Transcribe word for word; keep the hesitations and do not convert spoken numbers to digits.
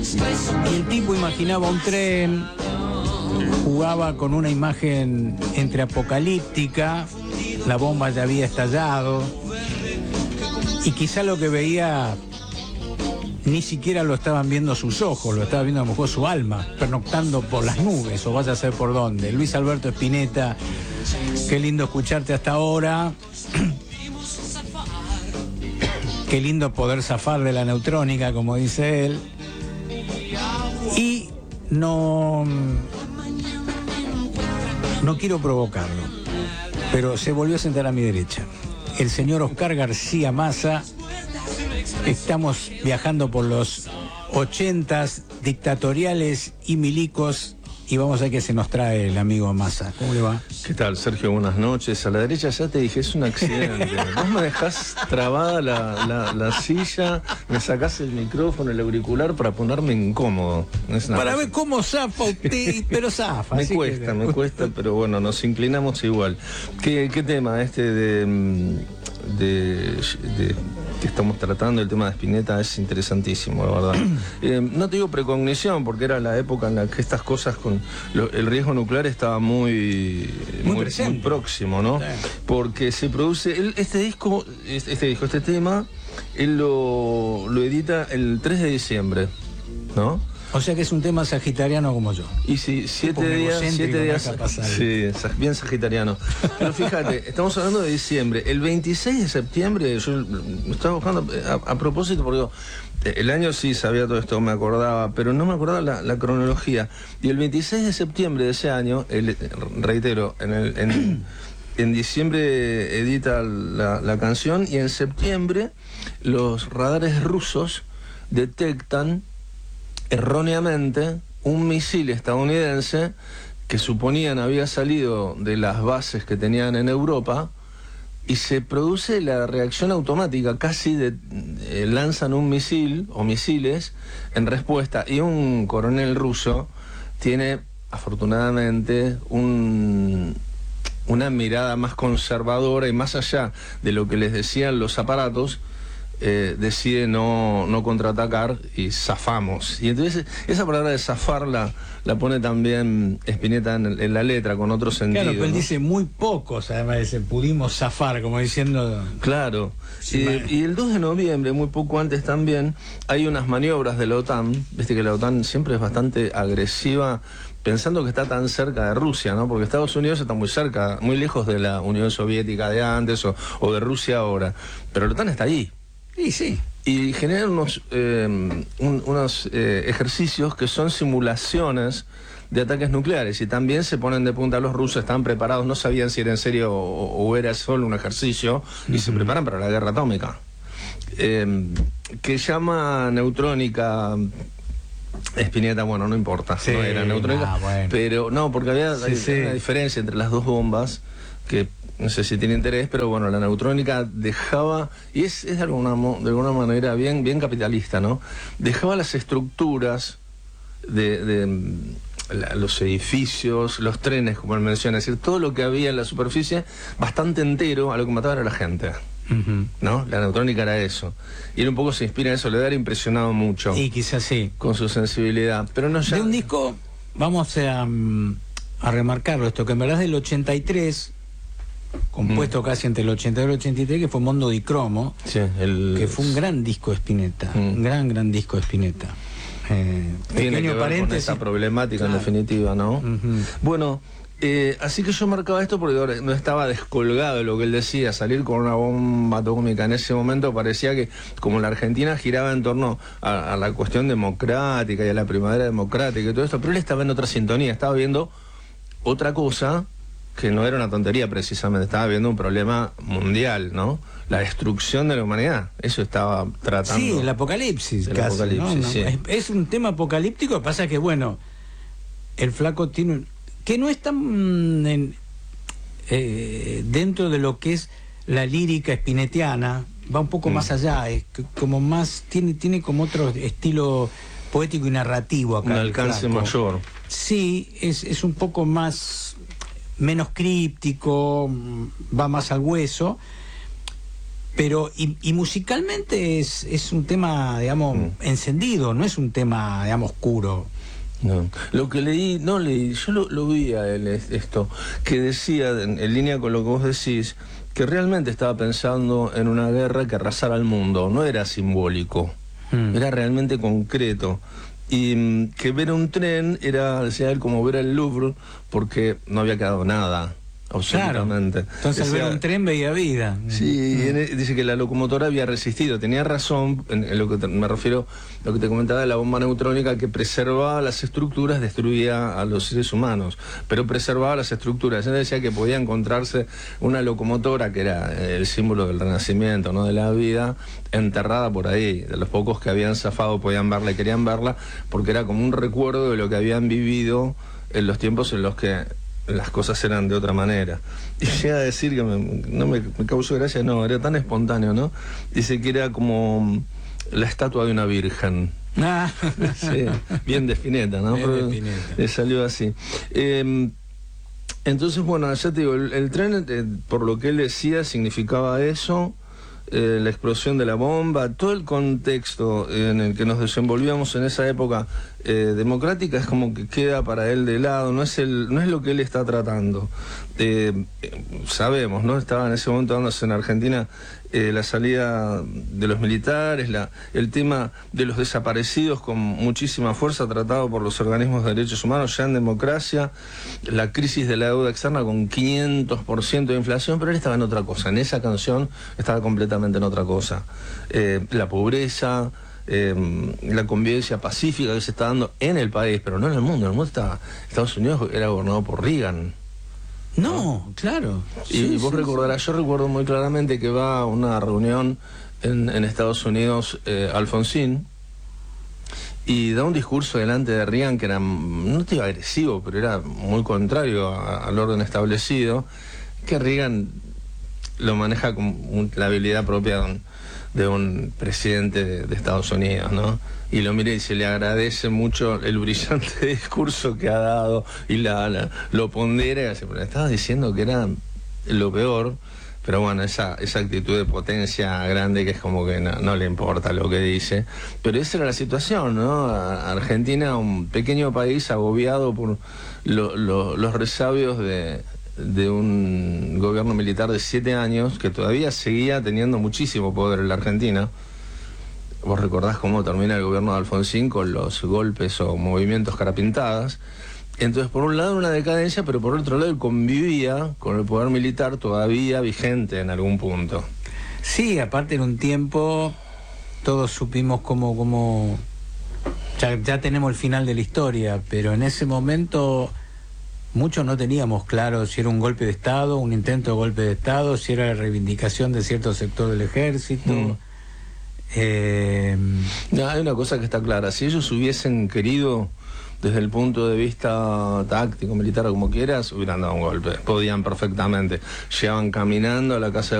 Y el tipo imaginaba un tren, jugaba con una imagen entre apocalíptica, la bomba ya había estallado, y quizá lo que veía ni siquiera lo estaban viendo sus ojos, lo estaba viendo a lo mejor su alma, pernoctando por las nubes, o vaya a ser por dónde. Luis Alberto Spinetta, qué lindo escucharte hasta ahora. Qué lindo poder zafar de la neutrónica, como dice él. Y no, no quiero provocarlo, pero se volvió a sentar a mi derecha el señor Oscar García Massa. Estamos viajando por los ochentas dictatoriales y milicos y vamos a ver qué se nos trae el amigo Massa. ¿Cómo le va? ¿Qué tal, Sergio? Buenas noches. A la derecha ya te dije, es un accidente. Vos me dejás trabada la, la, la silla, me sacás el micrófono, el auricular para ponerme incómodo. Es para ver cómo zafa usted, pero zafa. Me cuesta, que... me cuesta, pero bueno, nos inclinamos igual. ¿Qué, qué tema este de, de, de que estamos tratando? El tema de Spinetta es interesantísimo, la verdad. Eh, no te digo precognición, porque era la época en la que estas cosas con lo, el riesgo nuclear estaba muy, muy, muy, muy próximo, ¿no? Sí. Porque se produce, él, este disco, este disco, este tema, él lo, lo edita el tres de diciembre, ¿no? O sea que es un tema sagitariano como yo. Y sí, siete días, siete días, sí, bien sagitariano. Pero fíjate, estamos hablando de diciembre. El veintiséis de septiembre, yo me estaba buscando a, a propósito, porque digo, el año sí sabía todo esto, me acordaba, pero no me acordaba la, la cronología. Y el veintiséis de septiembre de ese año, el, reitero, en, el, en, en diciembre edita la, la canción y en septiembre los radares rusos detectan erróneamente un misil estadounidense que suponían había salido de las bases que tenían en Europa, y se produce la reacción automática, casi de, eh, lanzan un misil o misiles en respuesta, y un coronel ruso tiene afortunadamente un, una mirada más conservadora y más allá de lo que les decían los aparatos. Eh, decide no, no contraatacar y zafamos. Y entonces esa palabra de zafar la, la pone también Spinetta en, en la letra con otro sentido. Claro, pero él ¿no? dice muy pocos, además dice pudimos zafar, como diciendo... Claro. Sí, y, y el dos de noviembre, muy poco antes también, hay unas maniobras de la OTAN. Viste que la OTAN siempre es bastante agresiva, pensando que está tan cerca de Rusia, ¿no? Porque Estados Unidos está muy cerca, muy lejos de la Unión Soviética de antes o, o de Rusia ahora. Pero la OTAN está ahí. Sí, sí. Y generan unos, eh, un, unos eh, ejercicios que son simulaciones de ataques nucleares, y también se ponen de punta. Los rusos, están preparados, no sabían si era en serio o, o era solo un ejercicio, y uh-huh. se preparan para la guerra atómica, eh, que llama neutrónica. Spinetta, bueno, no importa, sí, no era neutrónica, ah, bueno. Pero no, porque había sí, hay, sí. una diferencia entre las dos bombas que no sé si tiene interés, pero bueno, la neutrónica dejaba, y es, es de, alguna, de alguna manera bien, bien capitalista, ¿no? Dejaba las estructuras de, de la, los edificios, los trenes, como él menciona, es decir, todo lo que había en la superficie, bastante entero. A lo que mataba era la gente, uh-huh. ¿no? La neutrónica era eso. Y él un poco se inspira en eso, le era impresionado mucho. Y quizás sí. Con su sensibilidad. Pero no ya... De un disco, vamos a, a remarcarlo esto, que en verdad es del ochenta y tres... compuesto mm. casi entre el ochenta y dos y el ochenta y tres, que fue Mondo di Cromo, sí, el... que fue un gran disco de Spinetta, mm. un gran, gran disco de Spinetta. Eh, Tiene que ver paréntesis. Con esa problemática, claro. En definitiva, ¿no? Uh-huh. Bueno, eh, así que yo marcaba esto porque no estaba descolgado de lo que él decía. Salir con una bomba atómica en ese momento parecía que, como la Argentina giraba en torno a, a la cuestión democrática y a la primavera democrática y todo esto, pero él estaba en otra sintonía, estaba viendo otra cosa que no era una tontería precisamente, estaba viendo un problema mundial, ¿no? La destrucción de la humanidad, eso estaba tratando. Sí, el apocalipsis, el casi, apocalipsis, ¿no? sí. Es, es un tema apocalíptico, lo que pasa que, bueno, el flaco tiene... que no es tan en, eh, dentro de lo que es la lírica spinettiana, va un poco mm. más allá, es como más, tiene, tiene como otro estilo poético y narrativo acá. Un alcance mayor. Sí, es, es un poco más... menos críptico, va más al hueso, Pero, y, y musicalmente es, es un tema, digamos, mm. encendido, no es un tema, digamos, oscuro. No, lo que leí, no leí, yo lo, lo vi a él, esto, que decía, en, en línea con lo que vos decís, que realmente estaba pensando en una guerra que arrasara al mundo, no era simbólico, mm. era realmente concreto. Y mm, que ver un tren era, decía él, como ver el Louvre, porque no había quedado nada. Absolutamente. Claro. Entonces al ver un tren veía vida. Sí, mm. y dice que la locomotora había resistido. Tenía razón, en, en lo que te, me refiero a lo que te comentaba de la bomba neutrónica, que preservaba las estructuras, destruía a los seres humanos, pero preservaba las estructuras. Él decía que podía encontrarse una locomotora, que era el símbolo del renacimiento, ¿no?, de la vida, enterrada por ahí. De los pocos que habían zafado podían verla y querían verla, porque era como un recuerdo de lo que habían vivido en los tiempos en los que las cosas eran de otra manera. Y llega a decir que me, no me, me causó gracia, no, era tan espontáneo, ¿no? Dice que era como la estatua de una virgen. Ah. Sí, bien de Spinetta, ¿no? Bien de Spinetta. Le salió así. Eh, entonces, bueno, ya te digo, el, el tren, eh, por lo que él decía, significaba eso. Eh, la explosión de la bomba, todo el contexto en el que nos desenvolvíamos en esa época eh, democrática es como que queda para él de lado, no es el, no es lo que él está tratando. Eh, eh, sabemos, ¿no? Estaba en ese momento dándose en Argentina eh, la salida de los militares, la, el tema de los desaparecidos con muchísima fuerza tratado por los organismos de derechos humanos ya en democracia, la crisis de la deuda externa con quinientos por ciento de inflación, pero él estaba en otra cosa, en esa canción estaba completamente en otra cosa. Eh, la pobreza, eh, la convivencia pacífica que se está dando en el país, pero no en el mundo. En el mundo está, Estados Unidos era gobernado por Reagan. No, ¿no? Claro. Y, sí, y vos sí, recordarás, sí. Yo recuerdo muy claramente que va a una reunión en, en Estados Unidos, eh, Alfonsín, y da un discurso delante de Reagan que era, no te digo agresivo, pero era muy contrario a, al orden establecido, que Reagan lo maneja con un, la habilidad propia de un, de un presidente de, de Estados Unidos, ¿no? Y lo mira y se le agradece mucho el brillante discurso que ha dado y la, la, lo pondera y así, pero le estaba diciendo que era lo peor, pero bueno, esa, esa actitud de potencia grande que es como que no, no le importa lo que dice, pero esa era la situación, ¿no? Argentina, un pequeño país agobiado por lo, lo, los resabios de de un gobierno militar de siete años que todavía seguía teniendo muchísimo poder en la Argentina. Vos recordás cómo termina el gobierno de Alfonsín con los golpes o movimientos carapintadas. Entonces, por un lado una decadencia, pero por otro lado él convivía con el poder militar todavía vigente en algún punto. Sí, aparte en un tiempo todos supimos cómo, cómo ya, ya tenemos el final de la historia, pero en ese momento muchos no teníamos claro si era un golpe de Estado, un intento de golpe de Estado, si era la reivindicación de cierto sector del ejército. Mm. Eh... No, hay una cosa que está clara, si ellos hubiesen querido, desde el punto de vista táctico, militar o como quieras, hubieran dado un golpe, podían perfectamente. Llegaban caminando a la casa de